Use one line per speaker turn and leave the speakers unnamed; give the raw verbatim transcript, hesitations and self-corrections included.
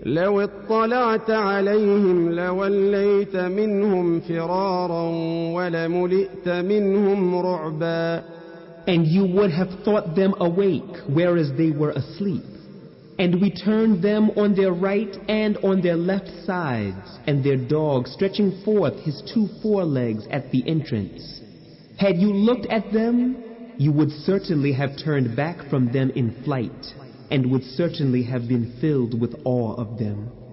لو اطلعت عليهم لوليت منهم فرارا ولملئت منهم رعبا.
And you would have thought them awake, whereas they were asleep. And we turned them on their right and on their left sides, and their dog stretching forth his two forelegs at the entrance. Had you looked at them, you would certainly have turned back from them in flight, and would certainly have been filled with awe of them.